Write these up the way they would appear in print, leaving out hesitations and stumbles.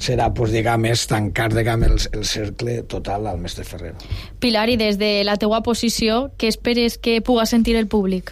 serà, diguem, tancar el cercle total al mestre Ferrero. Pilar, i des de la teua posició, què esperes que puga sentir el públic?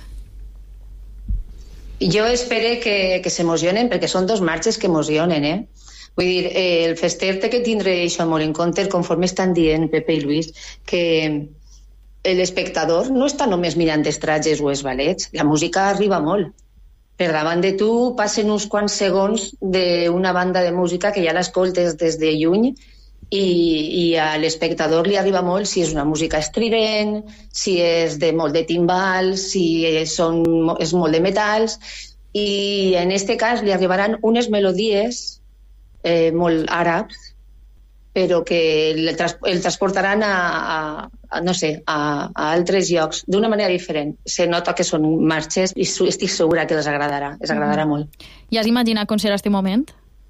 Jo espero que s'emocionen, perquè són dos marxes que emocionen, Vull dir, el fester té que tindre això molt en compte, conforme estan dient Pepe i Luis, que l'espectador no està només mirant els trajes o els ballets, la música arriba molt. Per davant de tu passen uns quants segons d'una banda de música que ja l'escoltes des de lluny i a l'espectador li arriba molt si és una música estrident, si és molt de timbals, si és molt de metalls, i en aquest cas li arribaran unes melodies molt àrabs, però que el transportaran a altres llocs d'una manera diferent. Se nota que són marxes i estic segura que els agradarà molt. I has imaginat com serà este moment?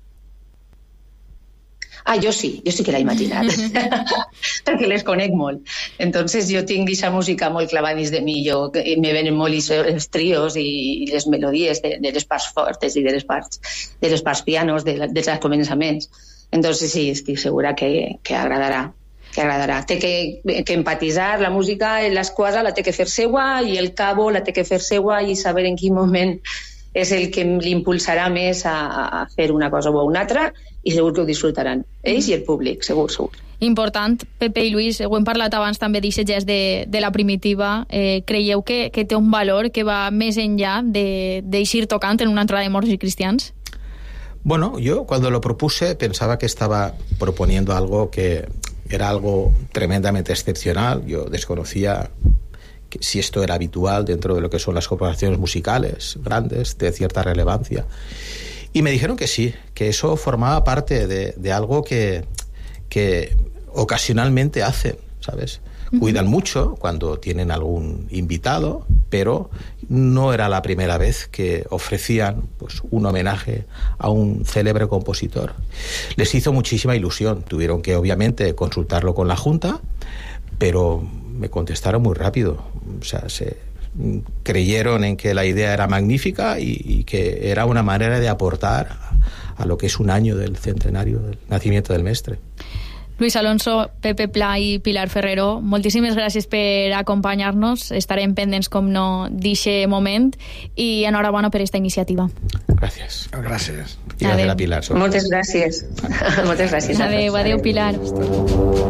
Jo sí que l'he imaginat, perquè les conec molt. Entonces jo tinc aquesta música molt clavada dins de mi, me venen molt els trios i les melodies de les parts fortes i de les parts pianos, dels començaments. Entonces sí, estic segura que agradarà. Té que empatitzar la música, l'esquadra la té que fer seua i el cabo la té que fer seua i saber en quin moment és el que l'impulsarà més a fer una cosa o una altra, i segur que ho disfrutaran ells i el públic, segur. Important, Pepe i Luis, ho hem parlat abans també d'aquest gest de la primitiva. Creieu que té un valor que va més enllà d'eixir tocant en una entrada de morts i cristians? Bueno, yo cuando lo propuse pensaba que estaba proponiendo algo que era algo tremendamente excepcional. Yo desconocía si esto era habitual dentro de lo que son las corporaciones musicales grandes, de cierta relevancia. Y me dijeron que sí, que eso formaba parte de algo que ocasionalmente hacen, ¿sabes? Cuidan mucho cuando tienen algún invitado, pero no era la primera vez que ofrecían un homenaje a un célebre compositor. Les hizo muchísima ilusión. Tuvieron que, obviamente, consultarlo con la Junta, pero me contestaron muy rápido. O sea, se creyeron en que la idea era magnífica y que era una manera de aportar a lo que es un año del centenario del nacimiento del mestre. Luis Alonso, Pepe Pla i Pilar Ferrero, moltíssimes gràcies per acompanyar-nos. Estarem pendents, com no, d'aquest moment, i enhorabona per aquesta iniciativa. Gràcies. Gràcies. I gràcies a Pilar. Moltes gràcies. Moltes gràcies. Adéu, Pilar.